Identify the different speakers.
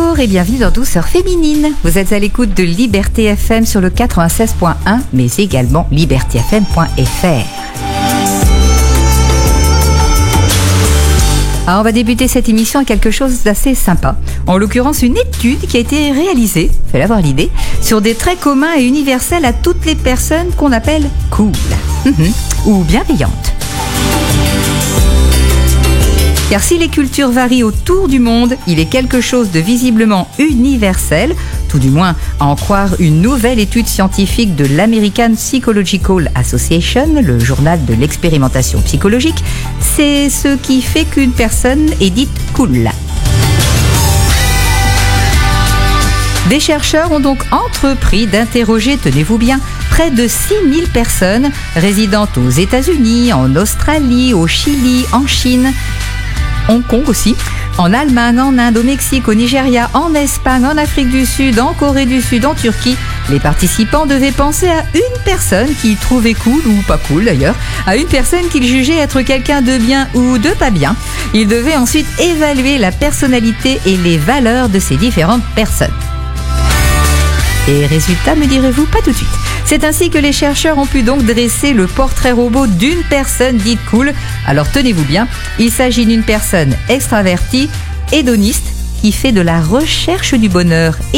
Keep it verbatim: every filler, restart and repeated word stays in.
Speaker 1: Bonjour et bienvenue dans Douceur Féminine. Vous êtes à l'écoute de Liberté F M sur le quatre-vingt-seize point un, mais également liberté f m point f r. Alors on va débuter cette émission avec quelque chose d'assez sympa. En l'occurrence, une étude qui a été réalisée, fallait avoir l'idée, sur des traits communs et universels à toutes les personnes qu'on appelle cool ou bienveillantes. Car si les cultures varient autour du monde, il est quelque chose de visiblement universel, tout du moins à en croire une nouvelle étude scientifique de l'American Psychological Association, le journal de l'expérimentation psychologique. C'est ce qui fait qu'une personne est dite cool. Des chercheurs ont donc entrepris d'interroger, tenez-vous bien, près de six mille personnes résidant aux États-Unis, en Australie, au Chili, en Chine, Hong Kong aussi, en Allemagne, en Inde, au Mexique, au Nigeria, en Espagne, en Afrique du Sud, en Corée du Sud, en Turquie. Les participants devaient penser à une personne qu'ils trouvaient cool ou pas cool d'ailleurs, à une personne qu'ils jugeaient être quelqu'un de bien ou de pas bien. Ils devaient ensuite évaluer la personnalité et les valeurs de ces différentes personnes. Et résultat, me direz-vous, pas tout de suite. C'est ainsi que les chercheurs ont pu donc dresser le portrait robot d'une personne dite cool. Alors tenez-vous bien, il s'agit d'une personne extravertie, hédoniste, qui fait de la recherche du bonheur